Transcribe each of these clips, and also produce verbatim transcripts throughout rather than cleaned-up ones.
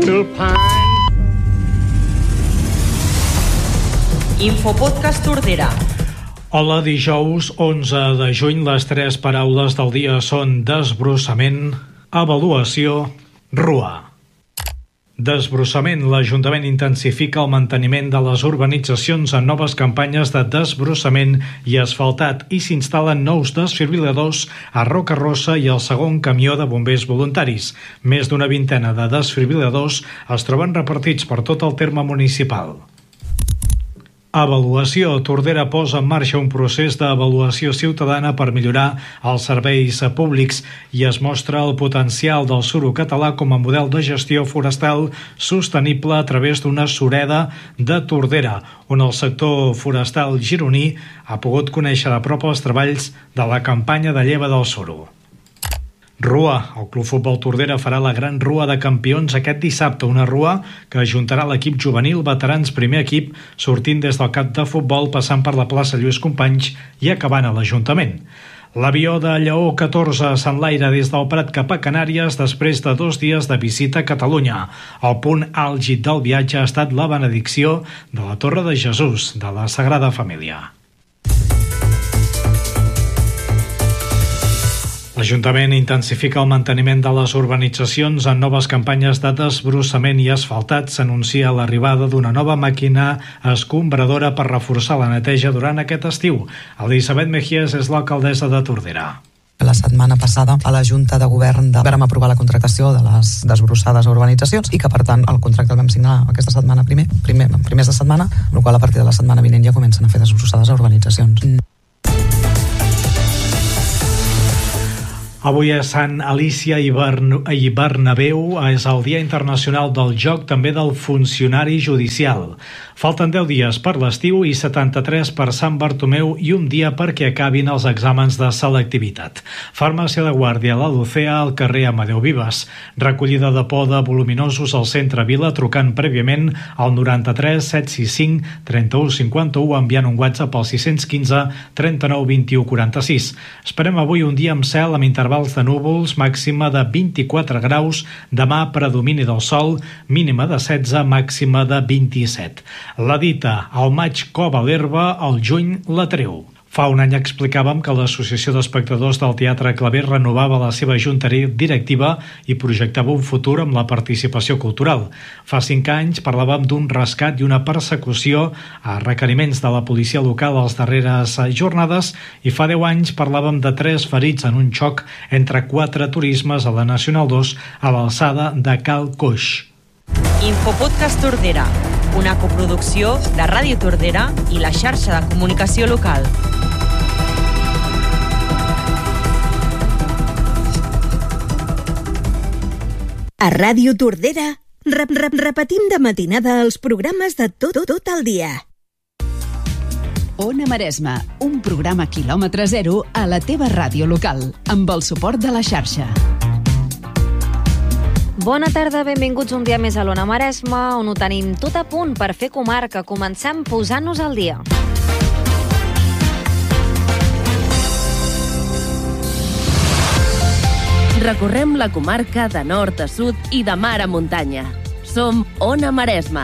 Little Pine. Infopodcast Tordera. Hola, dijous onze de juny. Les tres paraules del dia són desbrossament, avaluació, rua. Desbrossament. L'Ajuntament intensifica el manteniment de les urbanitzacions en noves campanyes de desbrossament i asfaltat i s'instal·len nous desfibriladors a Rocarossa i el segon camió de bombers voluntaris. Més d'una vintena de desfibriladors es troben repartits per tot el terme municipal. Avaluació. Tordera posa en marxa un procés d'avaluació ciutadana per millorar els serveis públics i es mostra el potencial del suro català com a model de gestió forestal sostenible a través d'una sureda de Tordera, on el sector forestal gironí ha pogut conèixer de prop els treballs de la campanya de lleva del suro. Rua. El Club Futbol Tordera farà la gran rua de campions aquest dissabte, una rua que ajuntarà l'equip juvenil, veterans, primer equip, sortint des del camp de futbol, passant per la plaça Lluís Companys i acabant a l'Ajuntament. L'avió de Lleó catorze s'enlaira des del Prat cap a Canàries després de dos dies de visita a Catalunya. El punt àlgid del viatge ha estat la benedicció de la Torre de Jesús, de la Sagrada Família. L'Ajuntament intensifica el manteniment de les urbanitzacions en noves campanyes de desbrossament i asfaltat. S'anuncia l'arribada d'una nova màquina escombradora per reforçar la neteja durant aquest estiu. Elisabet Mejías és l'alcaldessa de Tordera. La setmana passada a la Junta de Govern de... vam aprovar la contractació de les desbrossades urbanitzacions i que per tant el contracte el vam signar aquesta setmana primer, primer primers de setmana, amb la qual a partir de la setmana vinent ja comencen a fer desbrossades a urbanitzacions. Avui a Sant Alicia i, Bern... i Bernabéu és el Dia Internacional del Joc, també del funcionari judicial. Falten deu dies per l'estiu i setanta-tres per Sant Bartomeu i un dia perquè acabin els exàmens de selectivitat. Farmàcia de Guàrdia, la Lucea, al carrer Amadeu Vives. Recollida de poda voluminosos al centre Vila, trucant prèviament al noranta-tres set sis cinc trenta-u cinquanta-u, enviant un WhatsApp al sis un cinc trenta-nou vint-i-u quaranta-sis. Esperem avui un dia amb cel amb intervals de núvols, màxima de vint-i-quatre graus, demà predomini del sol, mínima de setze, màxima de vint-i-set. La dita, al maig cova l'herba, al juny la treu. Fa un any explicàvem que l'Associació d'Espectadors del Teatre Claver renovava la seva junta directiva i projectava un futur amb la participació cultural. Fa cinc anys parlàvem d'un rescat i una persecució a requeriments de la policia local a les darreres jornades i fa deu anys parlàvem de tres ferits en un xoc entre quatre turismes a la Nacional dos a l'alçada de Cal Coix. Infopodcast Tordera, una coproducció de Ràdio Tordera i la xarxa de comunicació local. A Ràdio Tordera rep, rep, repetim de matinada els programes de tot, tot, tot el dia. Ona Maresma, un programa quilòmetre zero a la teva ràdio local, amb el suport de la xarxa. Bona tarda, benvinguts un dia més a l'Ona Maresma, on ho tenim tot a punt per fer comarca. Comencem posant-nos al dia. Recorrem la comarca de nord a sud i de mar a muntanya. Som Ona Maresma.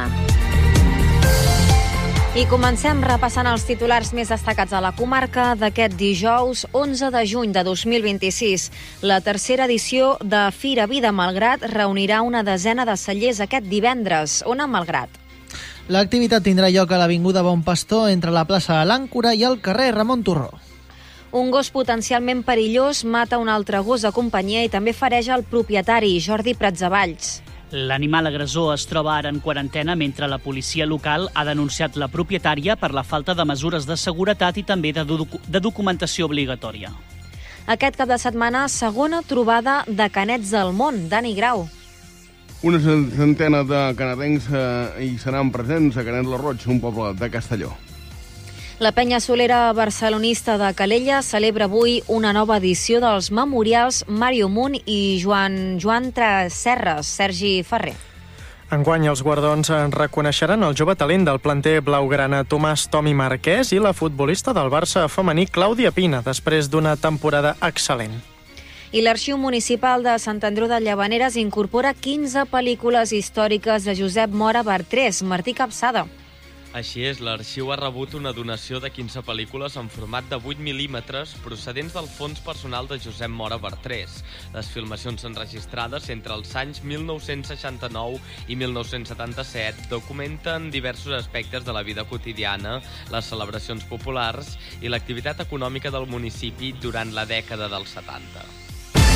I comencem repassant els titulars més destacats a la comarca d'aquest dijous onze de juny de dos mil vint-i-sis. La tercera edició de Fira Vida Malgrat reunirà una desena de cellers aquest divendres. Ona Malgrat. L'activitat tindrà lloc a l'Avinguda Bon Pastor entre la plaça de l'Àncora i el carrer Ramon Turró. Un gos potencialment perillós mata un altre gos de companyia i també fereja el propietari, Jordi Pratsavalls. L'animal agressor es troba ara en quarantena mentre la policia local ha denunciat la propietària per la falta de mesures de seguretat i també de, docu- de documentació obligatòria. Aquest cap de setmana, segona trobada de canets del món. Dani Grau. Una centena de canadencs eh, hi seran presents a Canet lo Roig, un poble de Castelló. La penya solera barcelonista de Calella celebra avui una nova edició dels memorials Mario Munt i Joan Joan Tresserres, Sergi Ferrer. Enguany els guardons reconeixeran el jove talent del planter blaugrana Tomàs Tomi Marquès i la futbolista del Barça femení Clàudia Pina, després d'una temporada excel·lent. I l'Arxiu Municipal de Sant Andreu de Llavaneres incorpora quinze pel·lícules històriques de Josep Mora Bartrés. Martí Capçada. Així és, l'arxiu ha rebut una donació de quinze pel·lícules en format de vuit mil·límetres procedents del fons personal de Josep Mora Bartrés. Les filmacions enregistrades entre els anys mil nou-cents seixanta-nou i mil nou-cents setanta-set documenten diversos aspectes de la vida quotidiana, les celebracions populars i l'activitat econòmica del municipi durant la dècada dels setanta.